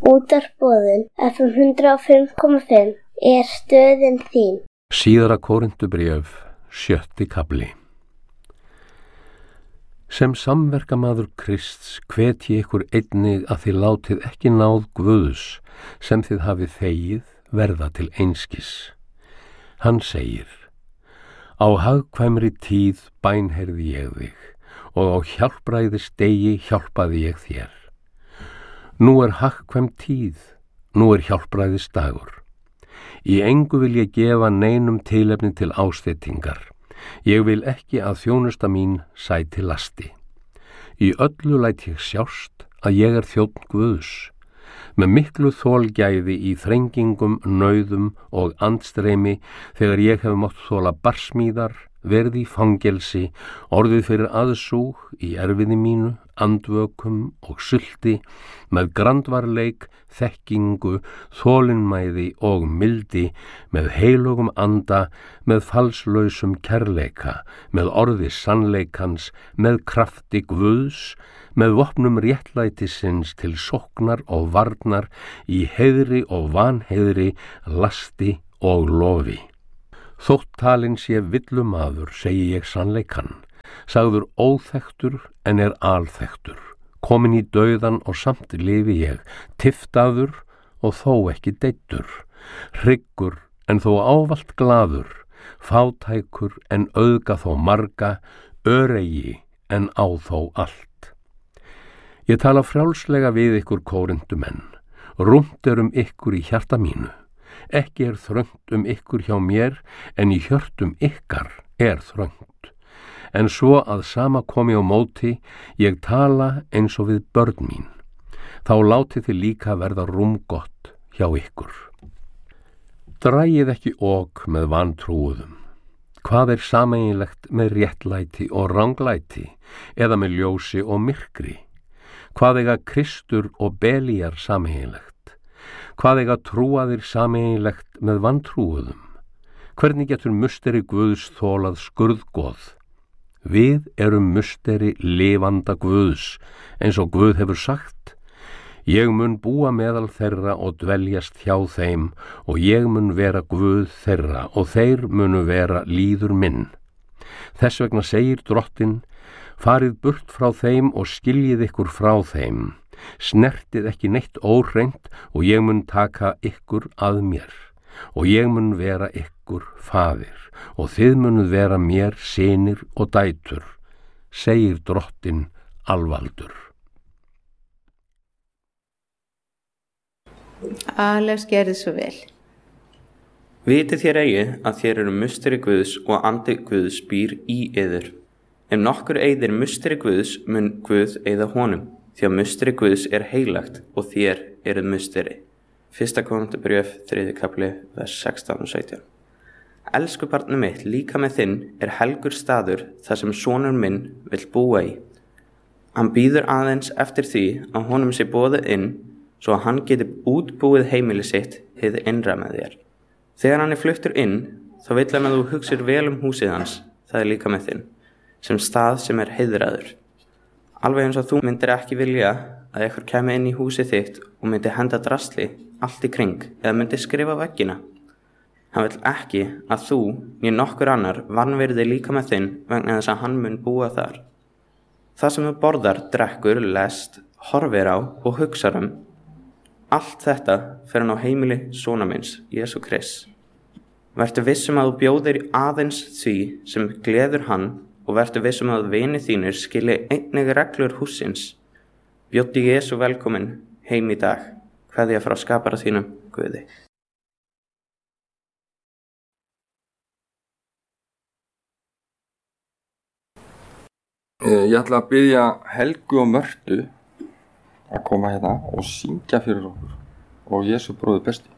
Útvarpsboðun FM 105,5 er stöðin þín. Síðara Kórintubréf, 7. kafli. Sem samverkamaður Krists hvet ég ykkur einnig að þið látið ekki náð Guðs sem þið hafið þegið verða til einskis. Hann segir: Á hagkvæmri tíð bænheyrði ég þig, og á hjálpræðisdegi hjálpaði ég þér. Nú er hagkvæm tíð, nú er hjálpræðisdagur. Í engu vil ég gefa neinum tilefni til ásteytingar. Ég vil ekki að þjónusta mín sæti lasti. Í öllu læt ég sjást að ég er þjónn Guðs, með miklu þolgæði í þrengingum, nauðum og andstreymi þegar ég hef mátt þola barsmíðar, verið í fangelsi, orðið fyrir aðsúg í erfiði mínu, andvökum og sulti, með grandvarleik, þekkingu, þolinmæði og mildi, með heilugum anda, með falslausum kærleika, með orði sannleikans, með krafti Guðs, með vopnum réttlætisins til sóknar og varnar, í heiðri og vanheiðri, lasti og lofi. Þótt talinn sé villumaður, segi ég sannleikann, sagður óþekktur en er alþekktur, komin í dauðan og samt lifi ég, tiftaður og þó ekki deyddur, hryggur en þó ávallt glaður, fátækur en auðga þó marga, öregi en á þó allt. Ég tala frjálslega við ykkur Kórinthumenn, rúmt ykkur í hjarta mínu. Ekki er þröngt ykkur hjá mér, en í hjörtum ykkar er þröngt. En svo að sama komi á móti, ég tala eins og við börn mín. Þá látið þið líka verða rúmgott hjá ykkur. Dragið ekki ok með vantrúuðum. Hvað er sameiginlegt með réttlæti og ranglæti, eða með ljósi og myrkri? Hvað eiga Kristur og Belíar sameiginlegt? Hvað eiga trúaðir sameiginlegt með vantrúuðum? Hvernig getur musteri Guðs þolað skurðgoð? Við erum musteri lifanda Guðs, eins og Guð hefur sagt: Ég mun búa meðal þeirra og dveljast hjá þeim, og ég mun vera Guð þeirra, og þeir munu vera líður minn. Þess vegna segir Drottinn: Farið burt frá þeim og skiljið ykkur frá þeim. Snertið ekki neitt óhreint, og ég mun taka ykkur að mér, og ég mun vera ykkur faðir, og þið munuð vera mér synir og dætur, segir Drottinn alvaldur. Alef gerði svo vel. Vitið þér eigi að þér eru musteri Guðs og andi Guðs býr í yður. Ef nokkur eyðir musteri Guðs, mun Guð eyða honum, því að musteri Guðs er heilagt og þér eruð musteri. 1. Kórintubréf, 3. kafli, vers 16 og 17. Elsku barnið mitt, líka með þinn er helgur staður þar sem sonur minn vill búa í. Hann bíður aðeins eftir því að honum sé boðið inn, svo að hann geti útbúið heimili sitt hið innra með þér. Þegar hann er fluttur inn, þá vill hann að þú hugsir vel húsið hans, það er líka með þinn, sem stað sem er heiðraður. Alveg eins og þú myndir ekki vilja að ykkur kæmi inn í húsið þitt og myndi henda drasli allt í kring eða myndi skrifa veggina. Hann vill ekki að þú, né nokkur annar, vanvirði líka með þinn vegna þess að hann mun búa þar. Það sem þú borðar, drekkur, lest, horfir á og hugsar allt þetta fer hann á heimili sona minns, Jesú Krists. Vertu vissum að þú bjóðir aðeins því sem gleður hann, og vertu vissum að vinir þínir skilji einnig reglur hússins. Bjóddu Jesú velkomin heim í dag. Kveðja frá skapara þínum, Guði. Ég ætla að biðja Helgu og Mörtu að koma hérna og syngja fyrir okkur og Jesú bróðir besti.